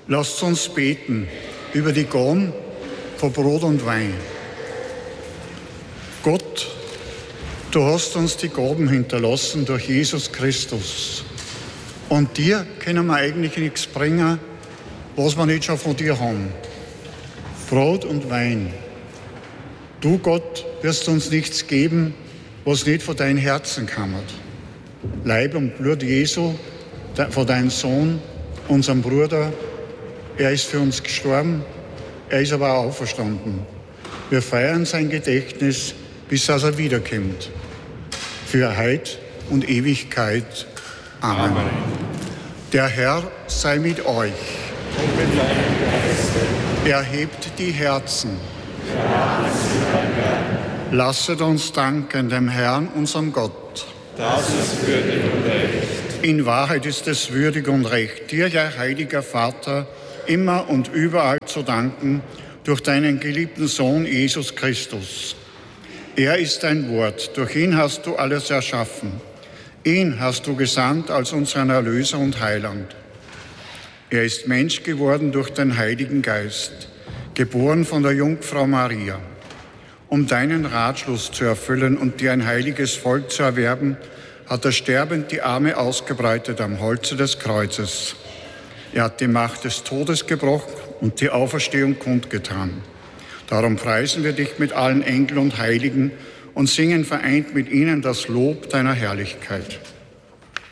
Lasst uns beten über die Gaben von Brot und Wein. Gott, du hast uns die Gaben hinterlassen durch Jesus Christus. Und dir können wir eigentlich nichts bringen, was wir nicht schon von dir haben. Brot und Wein. Du, Gott, wirst uns nichts geben, was nicht von deinem Herzen kommt. Leib und Blut Jesu, von deinem Sohn, unserem Bruder, er ist für uns gestorben, er ist aber auch auferstanden. Wir feiern sein Gedächtnis, bis er wiederkommt. Für Heid und Ewigkeit. Amen. Amen. Der Herr sei mit euch. Und mit deinem Geiste. Erhebt die Herzen. Lasset uns danken dem Herrn, unserem Gott. Das ist würdig und recht. In Wahrheit ist es würdig und recht, dir, ja heiliger Vater, immer und überall zu danken durch deinen geliebten Sohn Jesus Christus. Er ist dein Wort, durch ihn hast du alles erschaffen. Ihn hast du gesandt als unseren Erlöser und Heiland. Er ist Mensch geworden durch den Heiligen Geist, geboren von der Jungfrau Maria. Um deinen Ratschluss zu erfüllen und dir ein heiliges Volk zu erwerben, hat er sterbend die Arme ausgebreitet am Holze des Kreuzes. Er hat die Macht des Todes gebrochen und die Auferstehung kundgetan. Darum preisen wir dich mit allen Engeln und Heiligen und singen vereint mit ihnen das Lob deiner Herrlichkeit.